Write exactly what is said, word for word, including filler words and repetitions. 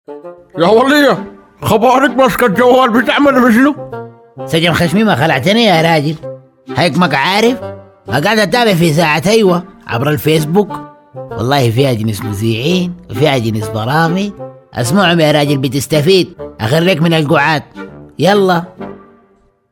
يا ولية، خبرك ماسكة الجوال بتعمل بشنو؟ سجن خشمي ما خلعتني يا راجل، هيك ما عارف. قاعد اتابع في ساعة ايوه عبر الفيسبوك، والله فيها جنس مذيعين وفيها جنس برامج، اسمعهم يا راجل بتستفيد، اخرك من القعاد. يلا.